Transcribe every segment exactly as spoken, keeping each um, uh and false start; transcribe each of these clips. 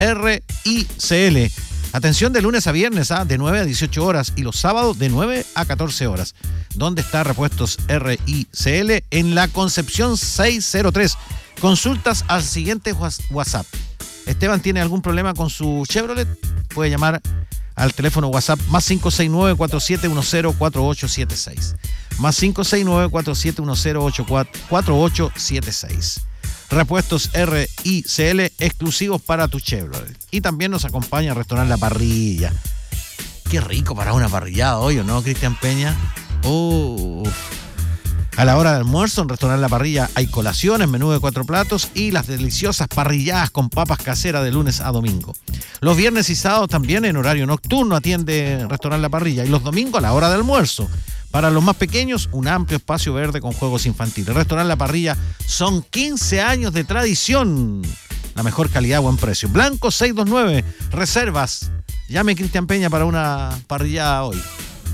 R I C L. Atención de lunes a viernes, ¿ah? de nueve a dieciocho horas y los sábados de nueve a catorce horas. ¿Dónde está Repuestos R I C L? En la Concepción seiscientos tres. Consultas al siguiente WhatsApp. Esteban tiene algún problema con su Chevrolet, puede llamar al teléfono WhatsApp más cinco seis nueve, cuatro siete uno cero, cuatro ocho siete seis. Más cinco seis nueve, cuatro siete uno cero, cuatro ocho siete seis. Repuestos R I C L exclusivos para tu Chevrolet. Y también nos acompaña a restaurar La Parrilla. Qué rico para una parrillada hoy, ¿o no, Cristian Peña? Oh, a la hora de almuerzo en Restaurant La Parrilla hay colaciones, menú de cuatro platos y las deliciosas parrilladas con papas caseras de lunes a domingo. Los viernes y sábados también en horario nocturno atiende Restaurant La Parrilla y los domingos a la hora de almuerzo. Para los más pequeños, un amplio espacio verde con juegos infantiles. Restaurant La Parrilla son quince años de tradición. La mejor calidad, buen precio. Blanco seiscientos veintinueve, reservas. Llame Cristian Peña para una parrillada hoy.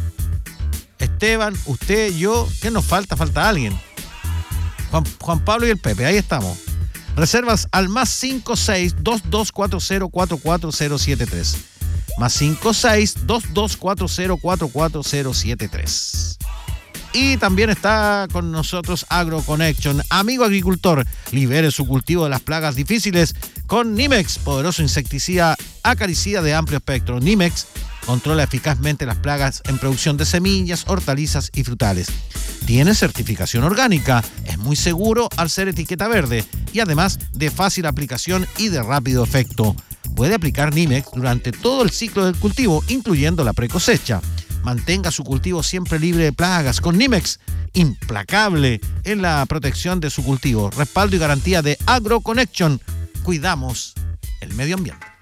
Esteban, usted, yo, ¿qué nos falta? Falta alguien. Juan, Juan Pablo y el Pepe, ahí estamos. Reservas al más cinco seis, dos dos cuatro cero, cuatro cuatro cero siete tres. Más cinco seis, dos dos cuatro cero, cuatro cuatro cero siete tres. Y también está con nosotros AgroConnection. Amigo agricultor, libere su cultivo de las plagas difíciles con Nimex, poderoso insecticida acaricida de amplio espectro. Nimex controla eficazmente las plagas en producción de semillas, hortalizas y frutales. Tiene certificación orgánica, es muy seguro al ser etiqueta verde y además de fácil aplicación y de rápido efecto. Puede aplicar Nimex durante todo el ciclo del cultivo, incluyendo la precosecha. Mantenga su cultivo siempre libre de plagas con Nimex, implacable en la protección de su cultivo. Respaldo y garantía de AgroConnection. Cuidamos el medio ambiente.